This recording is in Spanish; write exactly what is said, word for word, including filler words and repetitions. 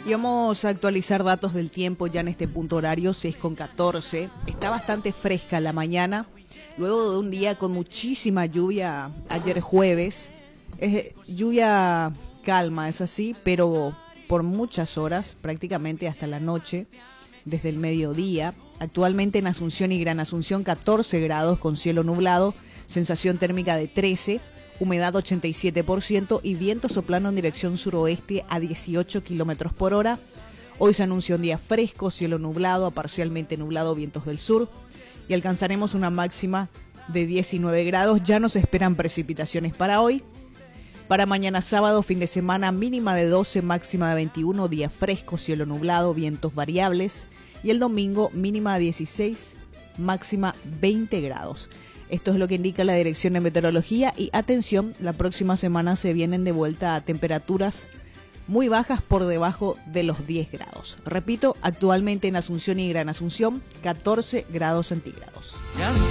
Y vamos a actualizar datos del tiempo ya en este punto horario, seis con catorce. Está bastante fresca la mañana, luego de un día con muchísima lluvia ayer jueves. Es lluvia calma, es así, pero por muchas horas, prácticamente hasta la noche, desde el mediodía. Actualmente en Asunción y Gran Asunción catorce grados con cielo nublado, sensación térmica de trece, humedad ochenta y siete por ciento y viento soplando en dirección suroeste a dieciocho kilómetros por hora. Hoy se anuncia un día fresco, cielo nublado a parcialmente nublado, vientos del sur, y alcanzaremos una máxima de diecinueve grados. Ya nos esperan precipitaciones para hoy. Para mañana sábado, fin de semana, mínima de doce, máxima de veintiuno, día fresco, cielo nublado, vientos variables. Y el domingo, mínima de dieciséis, máxima veinte grados. Esto es lo que indica la Dirección de Meteorología y atención, la próxima semana se vienen de vuelta a temperaturas muy bajas por debajo de los diez grados. Repito, actualmente en Asunción y Gran Asunción, catorce grados centígrados.